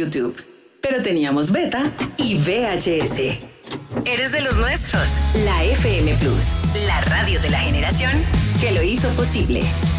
YouTube. Pero teníamos beta y VHS. Eres de los nuestros. La FM Plus, la radio de la generación que lo hizo posible.